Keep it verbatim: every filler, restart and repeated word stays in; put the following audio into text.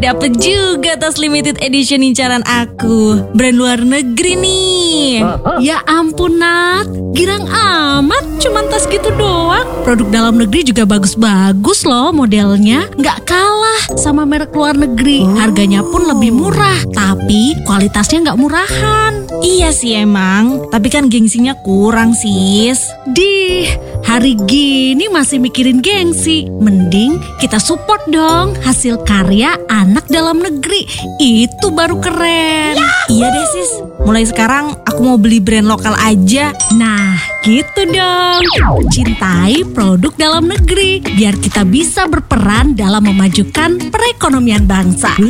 Dapet juga tas limited edition incaran aku. Brand luar negeri nih. Ya ampun Nat, girang amat cuman tas gitu doang. Produk dalam negeri juga bagus-bagus loh modelnya. Nggak kalah sama merek luar negeri. Harganya pun lebih murah, tapi kualitasnya nggak murahan. Iya sih emang, tapi kan gengsinya kurang sis. Dih, hari gini masih mikirin gengsi. Mending kita support dong hasil karya anak dalam negeri. Itu baru keren. Iya deh sis, mulai sekarang aku mau beli brand lokal aja. Nah, gitu dong. Cintai produk dalam negeri biar kita bisa berperan dalam memajukan perekonomian bangsa.